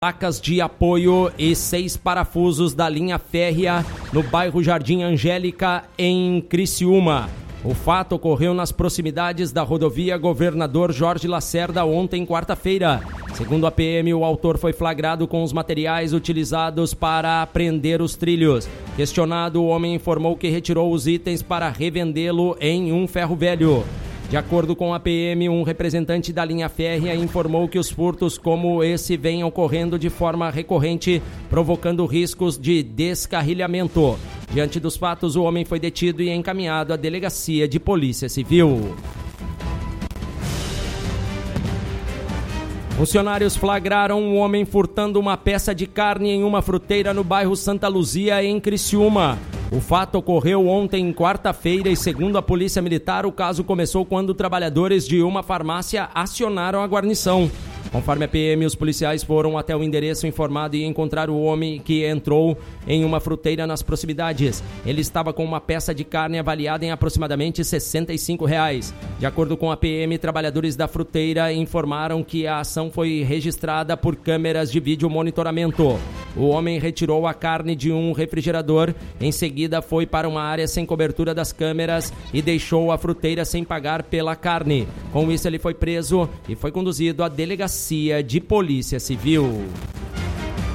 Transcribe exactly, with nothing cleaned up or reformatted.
Placas de apoio e seis parafusos da linha férrea no bairro Jardim Angélica, em Criciúma. O fato ocorreu nas proximidades da rodovia Governador Jorge Lacerda ontem, quarta-feira. Segundo a P M, o autor foi flagrado com os materiais utilizados para prender os trilhos. Questionado, o homem informou que retirou os itens para revendê-lo em um ferro velho. De acordo com a P M, um representante da linha férrea informou que os furtos como esse vêm ocorrendo de forma recorrente, provocando riscos de descarrilhamento. Diante dos fatos, o homem foi detido e encaminhado à delegacia de Polícia Civil. Funcionários flagraram um homem furtando uma peça de carne em uma fruteira no bairro Santa Luzia, em Criciúma. O fato ocorreu ontem, quarta-feira, e segundo a Polícia Militar, o caso começou quando trabalhadores de uma farmácia acionaram a guarnição. Conforme a P M, os policiais foram até o endereço informado e encontraram o homem que entrou em uma fruteira nas proximidades. Ele estava com uma peça de carne avaliada em aproximadamente sessenta e cinco reais. De acordo com a P M, trabalhadores da fruteira informaram que a ação foi registrada por câmeras de vídeo monitoramento. O homem retirou a carne de um refrigerador, em seguida foi para uma área sem cobertura das câmeras e deixou a fruteira sem pagar pela carne. Com isso, ele foi preso e foi conduzido à delegacia de Polícia Civil.